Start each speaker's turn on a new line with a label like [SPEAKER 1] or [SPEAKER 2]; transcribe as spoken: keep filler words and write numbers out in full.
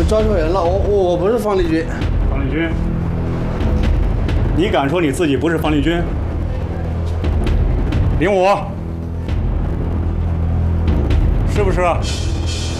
[SPEAKER 1] 抓错人了，我我我不是方力军。
[SPEAKER 2] 方力军，你敢说你自己不是方力军？零五，是不是？